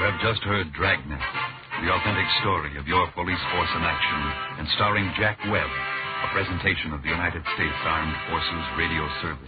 have just heard Dragnet, the authentic story of your police force in action, and starring Jack Webb, a presentation of the United States Armed Forces Radio Service.